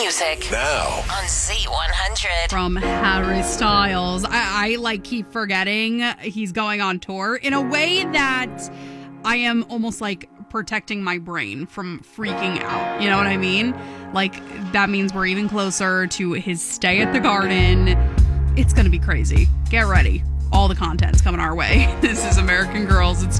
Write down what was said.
music Now, on Z100. From Harry Styles. I keep forgetting he's going on tour in a way that I am almost like protecting my brain from freaking out. You know what I mean? Like, that means we're even closer to his stay at the Garden. It's going to be crazy. Get ready. All the content's coming our way. This is American Girls. It's